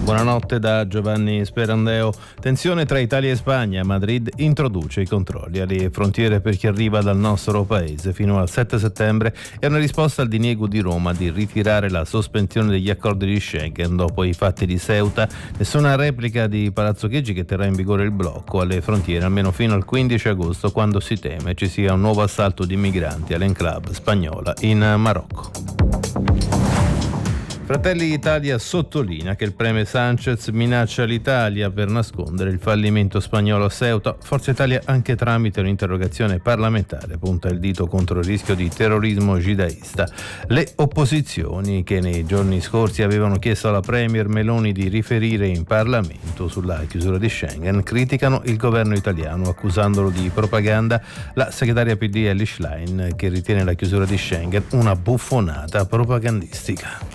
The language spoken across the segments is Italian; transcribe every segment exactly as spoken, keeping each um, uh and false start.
Buonanotte da Giovanni Sperandeo. Tensione tra Italia e Spagna. Madrid introduce i controlli alle frontiere per chi arriva dal nostro paese fino al sette settembre. È una risposta al diniego di Roma di ritirare la sospensione degli accordi di Schengen dopo i fatti di Ceuta. Nessuna replica di Palazzo Chigi, che terrà in vigore il blocco alle frontiere almeno fino al quindici agosto, quando si teme ci sia un nuovo assalto di migranti all'enclave spagnola in Marocco. Fratelli d'Italia sottolinea che il premier Sanchez minaccia l'Italia per nascondere il fallimento spagnolo a Ceuta. Forza Italia, anche tramite un'interrogazione parlamentare, punta il dito contro il rischio di terrorismo jihadista. Le opposizioni, che nei giorni scorsi avevano chiesto alla premier Meloni di riferire in Parlamento sulla chiusura di Schengen, criticano il governo italiano accusandolo di propaganda. La segretaria P D Elly Schlein, che ritiene la chiusura di Schengen una buffonata propagandistica.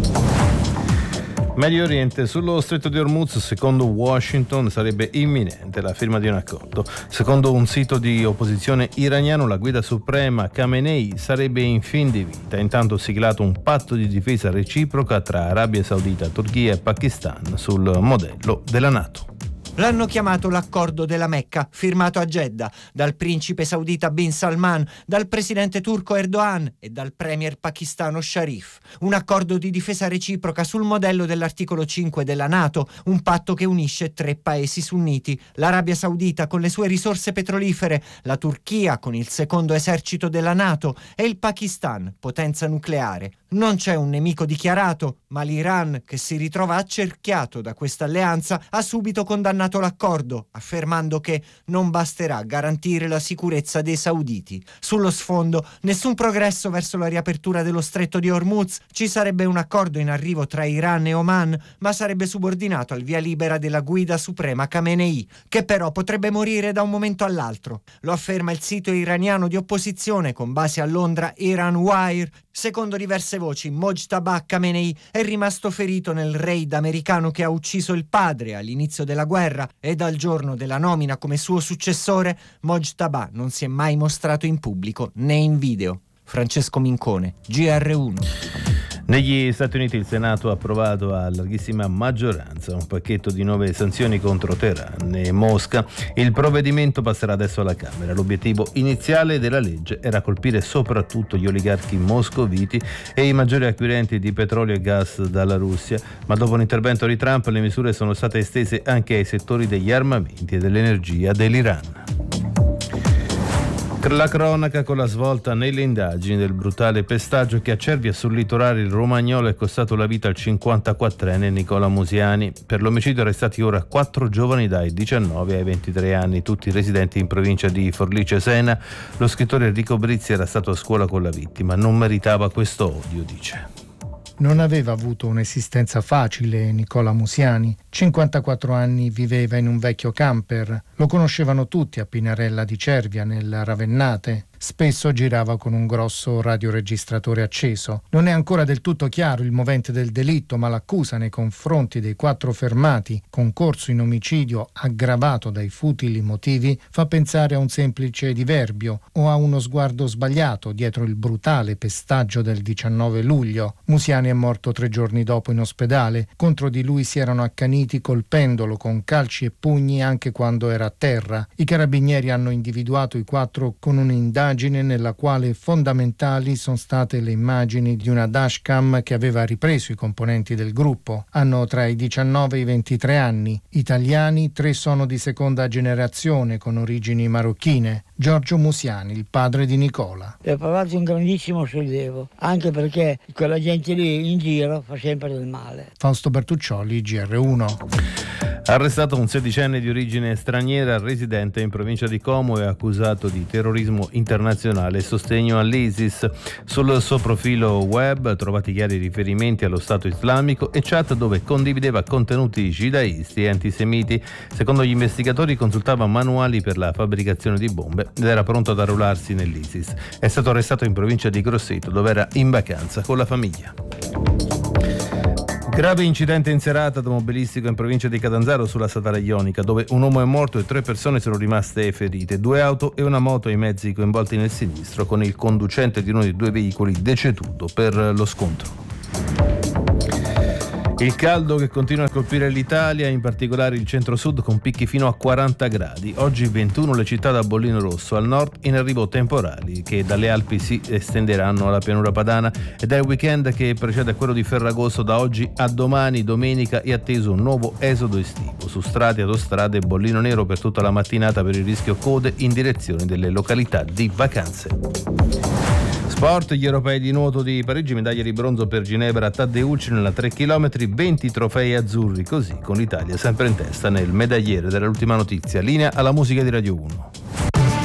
Medio Oriente. Sullo stretto di Hormuz, secondo Washington, sarebbe imminente la firma di un accordo. Secondo un sito di opposizione iraniano, la guida suprema Khamenei sarebbe in fin di vita. Intanto siglato un patto di difesa reciproca tra Arabia Saudita, Turchia e Pakistan sul modello della NATO. L'hanno chiamato l'accordo della Mecca, firmato a Jeddah dal principe saudita Bin Salman, dal presidente turco Erdogan e dal premier pakistano Sharif. Un accordo di difesa reciproca sul modello dell'articolo cinque della NATO, un patto che unisce tre paesi sunniti: l'Arabia Saudita con le sue risorse petrolifere, la Turchia con il secondo esercito della NATO e il Pakistan, potenza nucleare. Non c'è un nemico dichiarato, ma l'Iran, che si ritrova accerchiato da questa alleanza, ha subito condannato l'accordo, affermando che non basterà garantire la sicurezza dei sauditi. Sullo sfondo, nessun progresso verso la riapertura dello stretto di Hormuz. Ci sarebbe un accordo in arrivo tra Iran e Oman, ma sarebbe subordinato al via libera della guida suprema Khamenei, che però potrebbe morire da un momento all'altro. Lo afferma il sito iraniano di opposizione con base a Londra Iran Wire. Secondo diverse voci, Mojtaba Khamenei è rimasto ferito nel raid americano che ha ucciso il padre all'inizio della guerra, e dal giorno della nomina come suo successore Mojtaba non si è mai mostrato in pubblico né in video. Francesco Mincone, G R uno. Negli Stati Uniti il Senato ha approvato a larghissima maggioranza un pacchetto di nuove sanzioni contro Teheran e Mosca. Il provvedimento passerà adesso alla Camera. L'obiettivo iniziale della legge era colpire soprattutto gli oligarchi moscoviti e i maggiori acquirenti di petrolio e gas dalla Russia, ma dopo l'intervento di Trump le misure sono state estese anche ai settori degli armamenti e dell'energia dell'Iran. La cronaca con la svolta nelle indagini del brutale pestaggio che a Cervia sul litorale romagnolo è costato la vita al cinquantaquattrenne Nicola Musiani. Per l'omicidio arrestati ora quattro giovani dai diciannove ai ventitré anni, tutti residenti in provincia di Forlì Cesena. Lo scrittore Enrico Brizzi era stato a scuola con la vittima, non meritava questo odio, dice. Non aveva avuto un'esistenza facile Nicola Musiani. cinquantaquattro anni, viveva in un vecchio camper. Lo conoscevano tutti a Pinarella di Cervia, nel Ravennate. Spesso girava con un grosso radioregistratore acceso. Non è ancora del tutto chiaro il movente del delitto, ma l'accusa nei confronti dei quattro fermati, concorso in omicidio aggravato dai futili motivi, fa pensare a un semplice diverbio o a uno sguardo sbagliato dietro il brutale pestaggio del diciannove luglio. Musiani è morto tre giorni dopo in ospedale. Contro di lui si erano accaniti colpendolo con calci e pugni anche quando era a terra. I carabinieri hanno individuato i quattro con un'indagine nella quale fondamentali sono state le immagini di una dashcam che aveva ripreso i componenti del gruppo. Hanno tra i diciannove e i ventitré anni. Italiani, tre sono di seconda generazione con origini marocchine. Giorgio Musiani, il padre di Nicola. Ho provato un grandissimo sollievo, anche perché quella gente lì in giro fa sempre del male. Fausto Bertuccioli, G R uno. Arrestato un sedicenne di origine straniera residente in provincia di Como e accusato di terrorismo internazionale e sostegno all'ISIS. Sul suo profilo web trovati chiari riferimenti allo Stato islamico e chat dove condivideva contenuti jihadisti e antisemiti. Secondo gli investigatori consultava manuali per la fabbricazione di bombe ed era pronto ad arruolarsi nell'ISIS. È stato arrestato in provincia di Grosseto, dove era in vacanza con la famiglia. Grave incidente in serata automobilistico in provincia di Catanzaro sulla statale ionica, dove un uomo è morto e tre persone sono rimaste ferite. Due auto e una moto ai mezzi coinvolti nel sinistro, con il conducente di uno dei due veicoli deceduto per lo scontro. Il caldo che continua a colpire l'Italia, in particolare il centro-sud, con picchi fino a quaranta gradi. Oggi ventuno le città da bollino rosso, al nord in arrivo temporali che dalle Alpi si estenderanno alla pianura padana, ed è il weekend che precede quello di Ferragosto. Da oggi a domani, domenica, è atteso un nuovo esodo estivo. Su strade, autostrade, bollino nero per tutta la mattinata per il rischio code in direzione delle località di vacanze. Sport, gli europei di nuoto di Parigi, medaglia di bronzo per Ginevra Taddeucci nella tre chilometri, venti trofei azzurri, così con l'Italia sempre in testa nel medagliere dell'ultima notizia. Linea alla musica di Radio uno.